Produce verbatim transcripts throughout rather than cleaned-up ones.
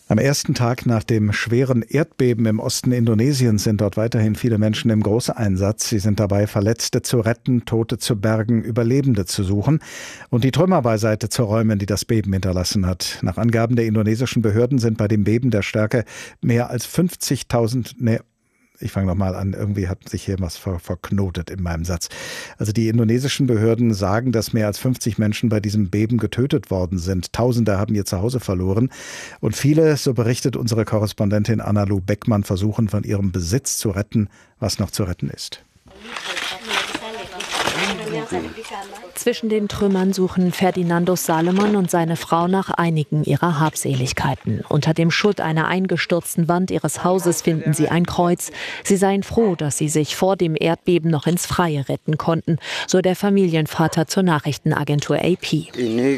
Am ersten Tag nach dem schweren Erdbeben im Osten Indonesiens sind dort weiterhin viele Menschen im Großeinsatz. Sie sind dabei, Verletzte zu retten, Tote zu bergen, Überlebende zu suchen und die Trümmer beiseite zu räumen, die das Beben hinterlassen hat. Nach Angaben der indonesischen Behörden sind bei dem Beben der Stärke mehr als fünfzigtausend... Ne, Ich fange nochmal an, irgendwie hat sich hier was ver- verknotet in meinem Satz. Also die indonesischen Behörden sagen, dass mehr als fünfzig Menschen bei diesem Beben getötet worden sind. Tausende haben ihr Zuhause verloren. Und viele, so berichtet unsere Korrespondentin Anna-Lu Beckmann, versuchen von ihrem Besitz zu retten, was noch zu retten ist. Zwischen den Trümmern suchen Ferdinando Salomon und seine Frau nach einigen ihrer Habseligkeiten. Unter dem Schutt einer eingestürzten Wand ihres Hauses finden sie ein Kreuz. Sie seien froh, dass sie sich vor dem Erdbeben noch ins Freie retten konnten, so der Familienvater zur Nachrichtenagentur A P.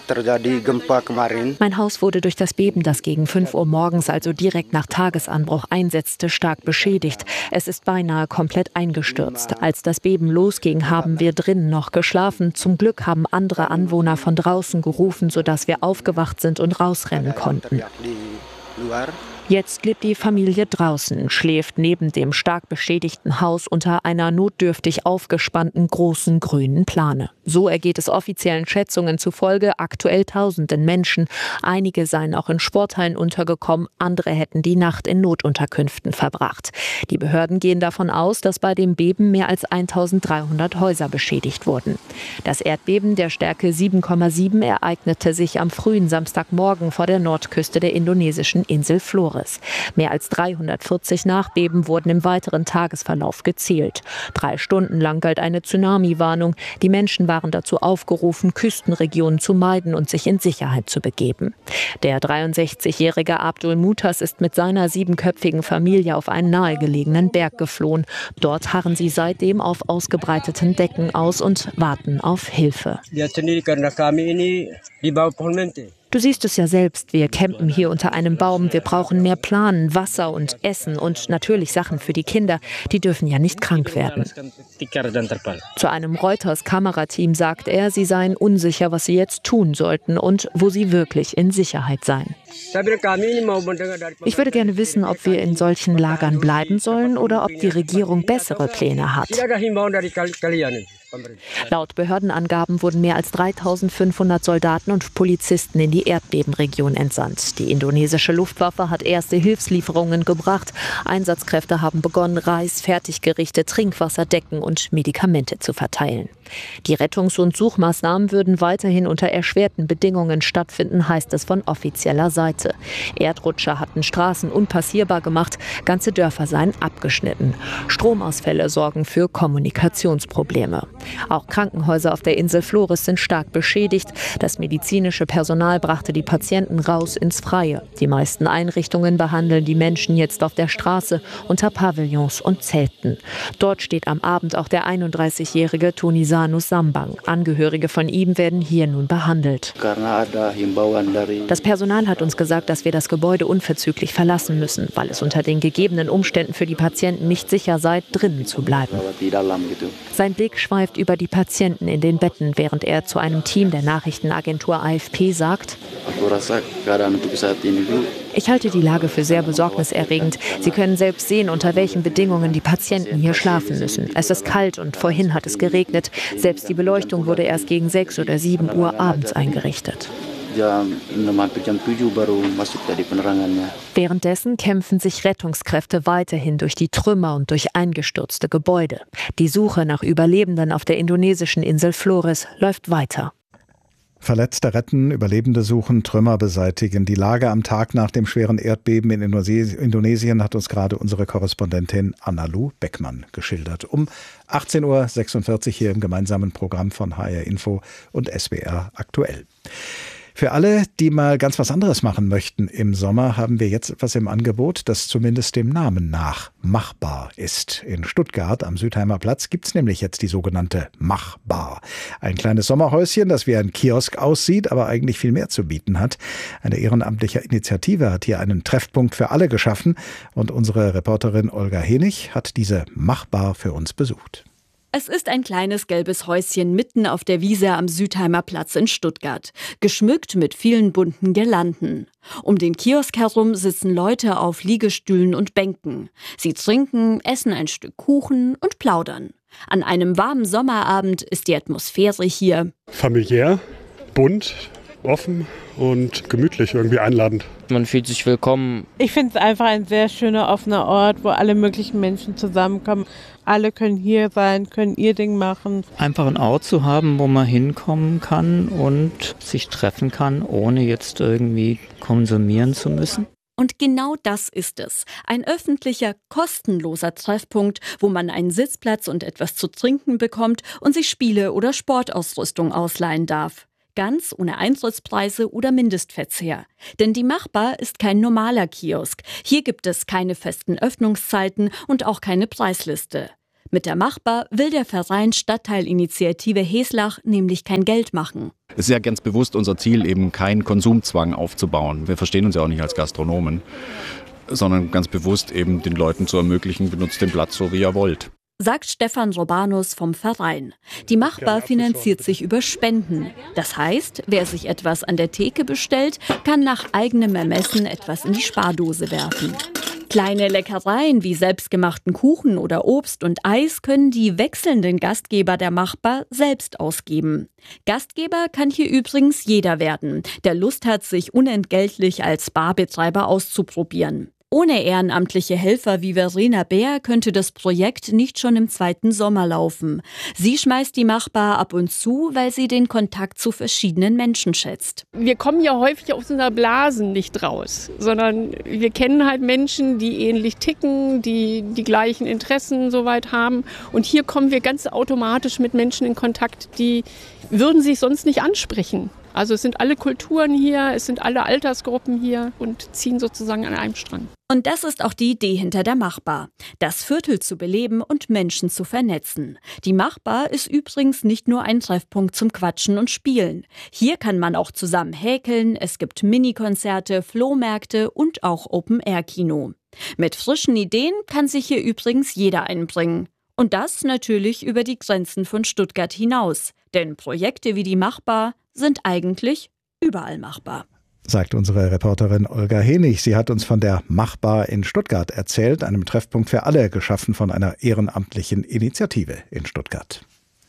Mein Haus wurde durch das Beben, das gegen fünf Uhr morgens, also direkt nach Tagesanbruch einsetzte, stark beschädigt. Es ist beinahe komplett eingestürzt. Als das Beben losging, haben wir drinnen noch geschlafen. Zum Glück haben andere Anwohner von draußen gerufen, sodass wir aufgewacht sind und rausrennen konnten. Jetzt lebt die Familie draußen, schläft neben dem stark beschädigten Haus unter einer notdürftig aufgespannten großen grünen Plane. So ergeht es offiziellen Schätzungen zufolge aktuell tausenden Menschen. Einige seien auch in Sporthallen untergekommen, andere hätten die Nacht in Notunterkünften verbracht. Die Behörden gehen davon aus, dass bei dem Beben mehr als eintausenddreihundert Häuser beschädigt wurden. Das Erdbeben der Stärke sieben Komma sieben ereignete sich am frühen Samstagmorgen vor der Nordküste der indonesischen Insel Flores. Mehr als dreihundertvierzig Nachbeben wurden im weiteren Tagesverlauf gezählt. Drei Stunden lang galt eine Tsunami-Warnung. Die Menschen waren dazu aufgerufen, Küstenregionen zu meiden und sich in Sicherheit zu begeben. Der dreiundsechzigjährige Abdul Mutas ist mit seiner siebenköpfigen Familie auf einen nahegelegenen Berg geflohen. Dort harren sie seitdem auf ausgebreiteten Decken aus und warten auf Hilfe. Du siehst es ja selbst, wir campen hier unter einem Baum. Wir brauchen mehr Plan, Wasser und Essen und natürlich Sachen für die Kinder. Die dürfen ja nicht krank werden. Zu einem Reuters-Kamerateam sagt er, sie seien unsicher, was sie jetzt tun sollten und wo sie wirklich in Sicherheit seien. Ich würde gerne wissen, ob wir in solchen Lagern bleiben sollen oder ob die Regierung bessere Pläne hat. Laut Behördenangaben wurden mehr als dreitausendfünfhundert Soldaten und Polizisten in die Erdbebenregion entsandt. Die indonesische Luftwaffe hat erste Hilfslieferungen gebracht. Einsatzkräfte haben begonnen, Reis, Fertiggerichte, Trinkwasser, Decken und Medikamente zu verteilen. Die Rettungs- und Suchmaßnahmen würden weiterhin unter erschwerten Bedingungen stattfinden, heißt es von offizieller Seite. Erdrutsche hatten Straßen unpassierbar gemacht, ganze Dörfer seien abgeschnitten. Stromausfälle sorgen für Kommunikationsprobleme. Auch Krankenhäuser auf der Insel Flores sind stark beschädigt. Das medizinische Personal brachte die Patienten raus ins Freie. Die meisten Einrichtungen behandeln die Menschen jetzt auf der Straße unter Pavillons und Zelten. Dort steht am Abend auch der einunddreißigjährige Tunisano Sambang. Angehörige von ihm werden hier nun behandelt. Das Personal hat uns gesagt, dass wir das Gebäude unverzüglich verlassen müssen, weil es unter den gegebenen Umständen für die Patienten nicht sicher sei, drinnen zu bleiben. Sein Blick schweift über die Patienten in den Betten, während er zu einem Team der Nachrichtenagentur A F P sagt: Ich halte die Lage für sehr besorgniserregend. Sie können selbst sehen, unter welchen Bedingungen die Patienten hier schlafen müssen. Es ist kalt und vorhin hat es geregnet. Selbst die Beleuchtung wurde erst gegen sechs oder sieben Uhr abends eingerichtet. Währenddessen kämpfen sich Rettungskräfte weiterhin durch die Trümmer und durch eingestürzte Gebäude. Die Suche nach Überlebenden auf der indonesischen Insel Flores läuft weiter. Verletzte retten, Überlebende suchen, Trümmer beseitigen. Die Lage am Tag nach dem schweren Erdbeben in Indonesien hat uns gerade unsere Korrespondentin Anna-Lu Beckmann geschildert. Um achtzehn Uhr sechsundvierzig hier im gemeinsamen Programm von H R Info und S W R aktuell. Für alle, die mal ganz was anderes machen möchten im Sommer, haben wir jetzt etwas im Angebot, das zumindest dem Namen nach machbar ist. In Stuttgart am Südheimer Platz gibt's nämlich jetzt die sogenannte Machbar. Ein kleines Sommerhäuschen, das wie ein Kiosk aussieht, aber eigentlich viel mehr zu bieten hat. Eine ehrenamtliche Initiative hat hier einen Treffpunkt für alle geschaffen und unsere Reporterin Olga Henig hat diese Machbar für uns besucht. Es ist ein kleines gelbes Häuschen mitten auf der Wiese am Südheimer Platz in Stuttgart, geschmückt mit vielen bunten Girlanden. Um den Kiosk herum sitzen Leute auf Liegestühlen und Bänken. Sie trinken, essen ein Stück Kuchen und plaudern. An einem warmen Sommerabend ist die Atmosphäre hier familiär, bunt, offen und gemütlich, irgendwie einladend. Man fühlt sich willkommen. Ich finde es einfach ein sehr schöner, offener Ort, wo alle möglichen Menschen zusammenkommen. Alle können hier sein, können ihr Ding machen. Einfach einen Ort zu haben, wo man hinkommen kann und sich treffen kann, ohne jetzt irgendwie konsumieren zu müssen. Und genau das ist es. Ein öffentlicher, kostenloser Treffpunkt, wo man einen Sitzplatz und etwas zu trinken bekommt und sich Spiele oder Sportausrüstung ausleihen darf. Ganz ohne Eintrittspreise oder Mindestverzehr. Denn die Machbar ist kein normaler Kiosk. Hier gibt es keine festen Öffnungszeiten und auch keine Preisliste. Mit der Machbar will der Verein Stadtteilinitiative Heslach nämlich kein Geld machen. Es ist ja ganz bewusst unser Ziel, eben keinen Konsumzwang aufzubauen. Wir verstehen uns ja auch nicht als Gastronomen, sondern ganz bewusst eben den Leuten zu ermöglichen, benutzt den Platz so, wie ihr wollt. Sagt Stefan Robanus vom Verein. Die Machbar finanziert sich über Spenden. Das heißt, wer sich etwas an der Theke bestellt, kann nach eigenem Ermessen etwas in die Spardose werfen. Kleine Leckereien wie selbstgemachten Kuchen oder Obst und Eis können die wechselnden Gastgeber der Machbar selbst ausgeben. Gastgeber kann hier übrigens jeder werden, der Lust hat, sich unentgeltlich als Barbetreiber auszuprobieren. Ohne ehrenamtliche Helfer wie Verena Bär könnte das Projekt nicht schon im zweiten Sommer laufen. Sie schmeißt die Machbar ab und zu, weil sie den Kontakt zu verschiedenen Menschen schätzt. Wir kommen ja häufig aus unserer Blasen nicht raus, sondern wir kennen halt Menschen, die ähnlich ticken, die die gleichen Interessen soweit haben. Und hier kommen wir ganz automatisch mit Menschen in Kontakt, die würden sich sonst nicht ansprechen. Also es sind alle Kulturen hier, es sind alle Altersgruppen hier und ziehen sozusagen an einem Strang. Und das ist auch die Idee hinter der Machbar. Das Viertel zu beleben und Menschen zu vernetzen. Die Machbar ist übrigens nicht nur ein Treffpunkt zum Quatschen und Spielen. Hier kann man auch zusammen häkeln, es gibt Minikonzerte, Flohmärkte und auch Open-Air-Kino. Mit frischen Ideen kann sich hier übrigens jeder einbringen. Und das natürlich über die Grenzen von Stuttgart hinaus. Denn Projekte wie die Machbar sind eigentlich überall machbar. Sagt unsere Reporterin Olga Henig. Sie hat uns von der Machbar in Stuttgart erzählt, einem Treffpunkt für alle, geschaffen von einer ehrenamtlichen Initiative in Stuttgart.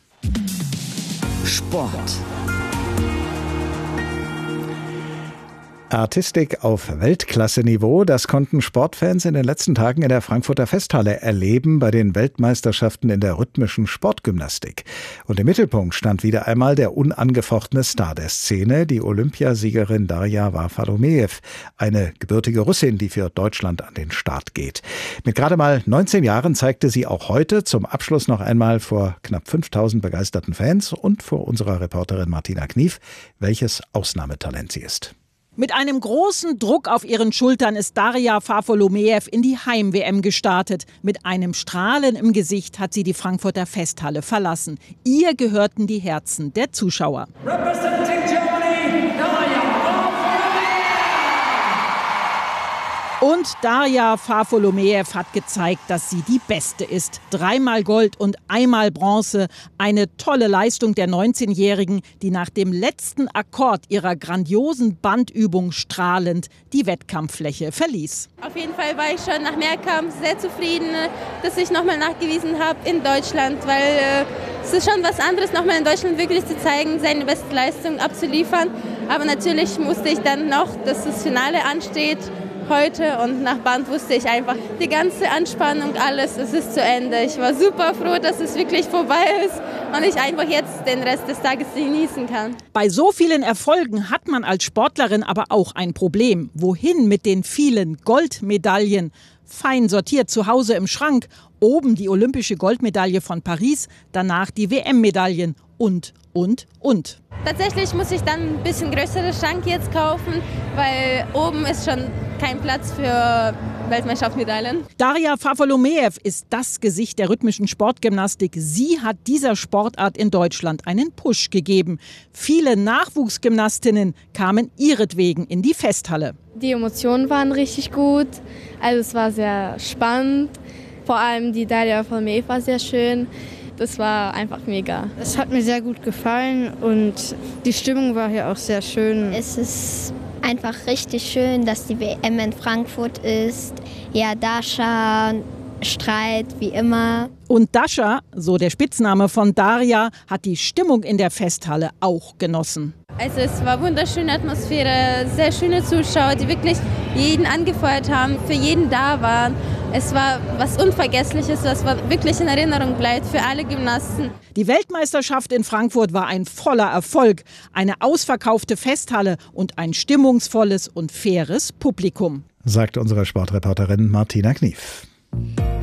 Sport. Artistik auf Weltklasse-Niveau, das konnten Sportfans in den letzten Tagen in der Frankfurter Festhalle erleben bei den Weltmeisterschaften in der rhythmischen Sportgymnastik. Und im Mittelpunkt stand wieder einmal der unangefochtene Star der Szene, die Olympiasiegerin Darja Varfalomejew, eine gebürtige Russin, die für Deutschland an den Start geht. Mit gerade mal neunzehn Jahren zeigte sie auch heute zum Abschluss noch einmal vor knapp fünftausend begeisterten Fans und vor unserer Reporterin Martina Knief, welches Ausnahmetalent sie ist. Mit einem großen Druck auf ihren Schultern ist Darja Varfalomejew in die Heim-W M gestartet. Mit einem Strahlen im Gesicht hat sie die Frankfurter Festhalle verlassen. Ihr gehörten die Herzen der Zuschauer. Representing Germany, Darja Und Darja Varfalomejew hat gezeigt, dass sie die Beste ist. Dreimal Gold und einmal Bronze. Eine tolle Leistung der neunzehnjährigen, die nach dem letzten Akkord ihrer grandiosen Bandübung strahlend die Wettkampffläche verließ. Auf jeden Fall war ich schon nach Mehrkampf sehr zufrieden, dass ich nochmal nachgewiesen habe in Deutschland, weil äh, es ist schon was anderes, nochmal in Deutschland wirklich zu zeigen, seine beste Leistung abzuliefern. Aber natürlich musste ich dann noch, dass das Finale ansteht, heute, und nach Band wusste ich einfach, die ganze Anspannung, alles, es ist zu Ende. Ich war super froh, dass es wirklich vorbei ist und ich einfach jetzt den Rest des Tages genießen kann. Bei so vielen Erfolgen hat man als Sportlerin aber auch ein Problem. Wohin mit den vielen Goldmedaillen? Fein sortiert zu Hause im Schrank. Oben die olympische Goldmedaille von Paris, danach die W M-Medaillen und, und, und. Tatsächlich muss ich dann ein bisschen größeren Schrank jetzt kaufen, weil oben ist schon kein Platz für Weltmeisterschaftsmedaillen. Darja Varfalomejew ist das Gesicht der rhythmischen Sportgymnastik. Sie hat dieser Sportart in Deutschland einen Push gegeben. Viele Nachwuchsgymnastinnen kamen ihretwegen in die Festhalle. Die Emotionen waren richtig gut, also es war sehr spannend. Vor allem die Darja Varfalomejew war sehr schön. Das war einfach mega. Es hat mir sehr gut gefallen und die Stimmung war hier auch sehr schön. Es ist einfach richtig schön, dass die W M in Frankfurt ist. Ja, Dasha, Streit wie immer. Und Dasha, so der Spitzname von Daria, hat die Stimmung in der Festhalle auch genossen. Also es war wunderschöne Atmosphäre, sehr schöne Zuschauer, die wirklich jeden angefeuert haben, für jeden da waren. Es war was Unvergessliches, was wirklich in Erinnerung bleibt für alle Gymnasten. Die Weltmeisterschaft in Frankfurt war ein voller Erfolg. Eine ausverkaufte Festhalle und ein stimmungsvolles und faires Publikum, sagt unsere Sportreporterin Martina Knief.